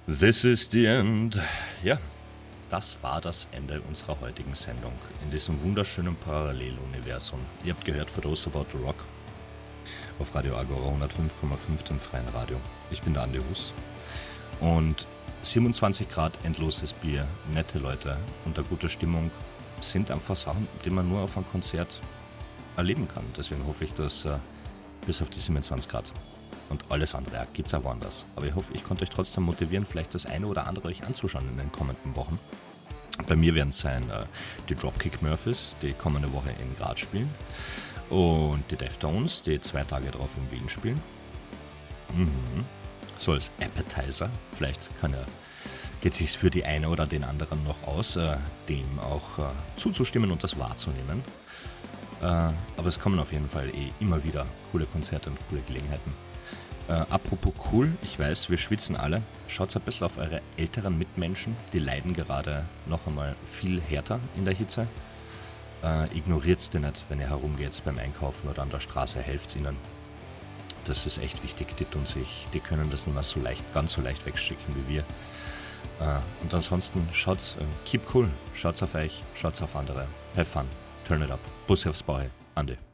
This is the end. Ja, das war das Ende unserer heutigen Sendung in diesem wunderschönen Paralleluniversum. Ihr habt gehört For Those About to Rock auf Radio Agora 105,5 dem freien Radio. Ich bin der Andi Hus und 27 Grad, endloses Bier, nette Leute und eine gute Stimmung sind einfach Sachen, die man nur auf einem Konzert erleben kann. Deswegen hoffe ich, dass bis auf die 27 Grad und alles andere gibt es auch woanders. Aber ich hoffe, ich konnte euch trotzdem motivieren, vielleicht das eine oder andere euch anzuschauen in den kommenden Wochen. Bei mir werden es sein die Dropkick Murphys, die kommende Woche in Graz spielen. Und die Deftones, die 2 Tage drauf in Wien spielen. So als Appetizer. Vielleicht geht es sich für die eine oder den anderen noch aus, dem auch zuzustimmen und das wahrzunehmen. Aber es kommen auf jeden Fall immer wieder coole Konzerte und coole Gelegenheiten. Apropos cool, ich weiß, wir schwitzen alle. Schaut ein bisschen auf eure älteren Mitmenschen, die leiden gerade noch einmal viel härter in der Hitze. Ignoriert's die nicht, wenn ihr herumgeht beim Einkaufen oder an der Straße, helft's ihnen. Das ist echt wichtig, die können das nicht mehr so leicht, ganz so leicht wegschicken wie wir. Und ansonsten schaut's, keep cool, schaut's auf euch, schaut's auf andere, have fun, turn it up, Bussi aufs Bauch, Andi.